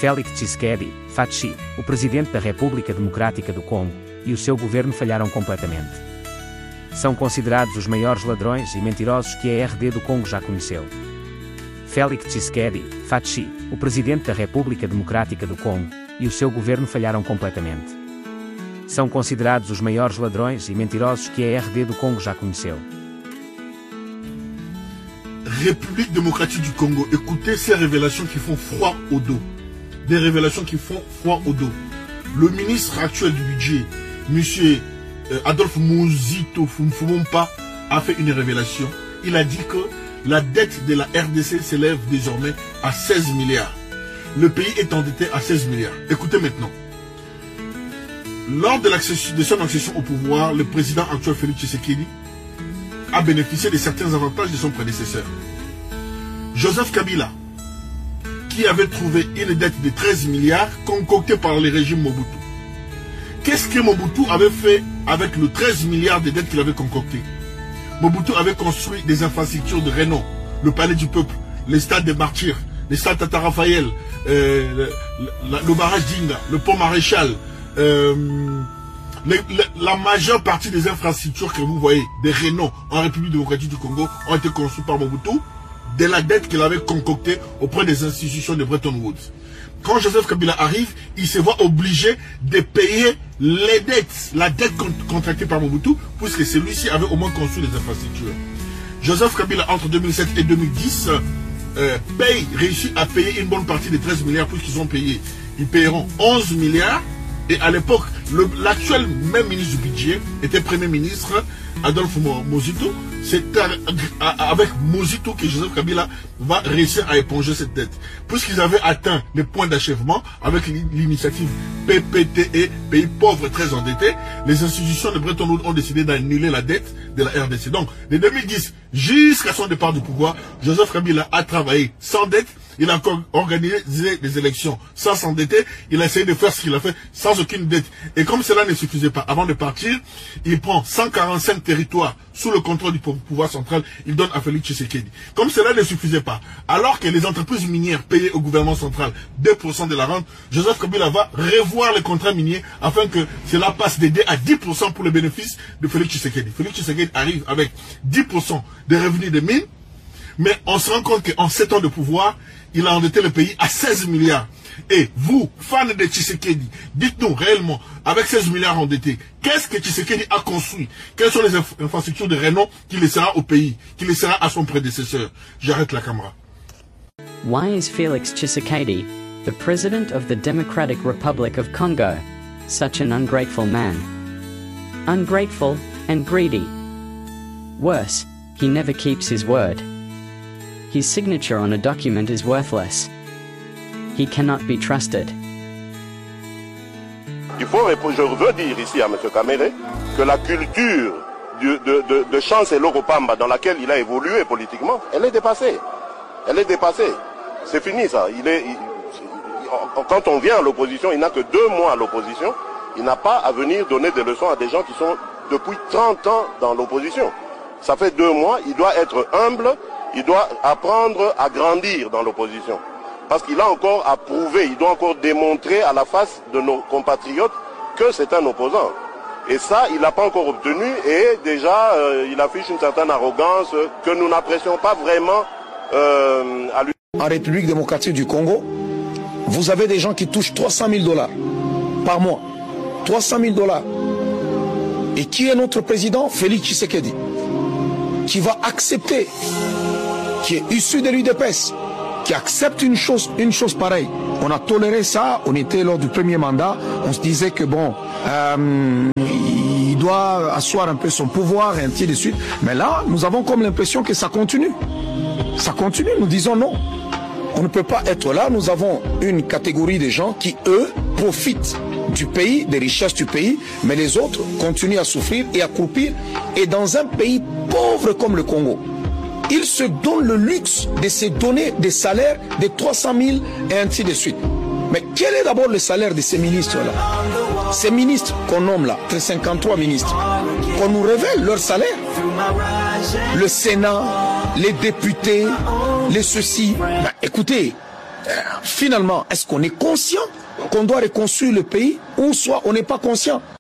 Félix Tshisekedi, Faci, o presidente da República Democrática do Congo, e o seu governo falharam completamente. São considerados os maiores ladrões e mentirosos que a RD do Congo já conheceu. Félix Tshisekedi, Faci, o presidente da República Democrática do Congo, e o seu governo falharam completamente. São considerados os maiores ladrões e mentirosos que a RD do Congo já conheceu. République démocratique du Congo, écoutez ces révélations qui font froid au dos. Des révélations qui font froid au dos. Le ministre actuel du budget, M. Adolphe Muzito Fumfumompa, a fait une révélation. Il a dit que la dette de la RDC s'élève désormais à 16 milliards. Le pays est endetté à 16 milliards. Écoutez maintenant. Lors de son accession au pouvoir, le président actuel Félix Tshisekedi a bénéficié de certains avantages de son prédécesseur. Joseph Kabila, qui avait trouvé une dette de 13 milliards concoctée par le régime Mobutu. Qu'est-ce que Mobutu avait fait avec les 13 milliards de dettes qu'il avait concoctées? Mobutu avait construit des infrastructures de renom, le palais du peuple, les stades des martyrs, les stades Tata Raphaël, le barrage d'Inga, le pont Maréchal, la majeure partie des infrastructures que vous voyez, des renom en République démocratique du Congo, ont été construites par Mobutu de la dette qu'il avait concoctée auprès des institutions de Bretton Woods. Quand Joseph Kabila arrive, il se voit obligé de payer les dettes, la dette contractée par Mobutu, puisque celui-ci avait au moins construit les infrastructures. Joseph Kabila, entre 2007 et 2010, réussit à payer une bonne partie des 13 milliards, puisqu'ils ont payé. Ils payeront 11 milliards. Et à l'époque, l'actuel même ministre du budget était Premier ministre, Adolphe Muzito. C'est avec Muzito que Joseph Kabila va réussir à éponger cette dette. Puisqu'ils avaient atteint les points d'achèvement avec l'initiative PPTE, pays pauvres et très endettés, les institutions de Bretton Woods ont décidé d'annuler la dette de la RDC. Donc, de 2010 jusqu'à son départ du pouvoir, Joseph Kabila a travaillé sans dette. Il a encore organisé des élections sans s'endetter. Il a essayé de faire ce qu'il a fait sans aucune dette. Et comme cela ne suffisait pas, avant de partir, il prend 145 territoires sous le contrôle du pouvoir central. Il donne à Félix Tshisekedi. Comme cela ne suffisait pas, alors que les entreprises minières payaient au gouvernement central 2% de la rente, Joseph Kabila va revoir les contrats miniers afin que cela passe de 2 à 10% pour le bénéfice de Félix Tshisekedi. Félix Tshisekedi arrive avec 10% des revenus des mines. Mais on se rend compte qu'en 7 ans de pouvoir, il a endetté le pays à 16 milliards. Et vous, fans de Tshisekedi, dites-nous réellement, avec 16 milliards endettés, qu'est-ce que Tshisekedi a construit? Quelles sont les infrastructures de renom qui laissera au pays, qui laissera à son prédécesseur? J'arrête la caméra. Why is Felix Tshisekedi, the president of the Democratic Republic of Congo, such an ungrateful man? Ungrateful and greedy. Worse, he never keeps his word. His signature on a document is worthless. He cannot be trusted. Je veux dire ici à M. Kamere que la culture de Chancellor Opamba dans laquelle il a évolué politiquement, elle est dépassée. Elle est dépassée. C'est fini ça. Quand on vient à l'opposition, il n'a que 2 mois à l'opposition. Il n'a pas à venir donner des leçons à des gens qui sont depuis 30 ans dans l'opposition. Ça fait 2 mois, il doit être humble. Il doit apprendre à grandir dans l'opposition. Parce qu'il a encore à prouver, il doit encore démontrer à la face de nos compatriotes que c'est un opposant. Et ça, il n'a pas encore obtenu et déjà, il affiche une certaine arrogance que nous n'apprécions pas vraiment à lui. En République démocratique du Congo, vous avez des gens qui touchent 300 000 $ par mois. 300 000 $. Et qui est notre président? Félix Tshisekedi. Qui va accepter, qui est issu de l'UDPS, qui accepte une chose pareille. On a toléré ça, on était lors du premier mandat, on se disait que bon, il doit asseoir un peu son pouvoir et ainsi de suite. Mais là, nous avons comme l'impression que ça continue. Ça continue, nous disons non. On ne peut pas être là, nous avons une catégorie de gens qui, eux, profitent du pays, des richesses du pays, mais les autres continuent à souffrir et à croupir. Et dans un pays pauvre comme le Congo, ils se donnent le luxe de se donner des salaires de 300 000 et ainsi de suite. Mais quel est d'abord le salaire de ces ministres-là? Ces ministres qu'on nomme là, 53 ministres, qu'on nous révèle leur salaire. Le Sénat, les députés, les ceci. Ben, écoutez, finalement, est-ce qu'on est conscient qu'on doit reconstruire le pays ou soit on n'est pas conscient?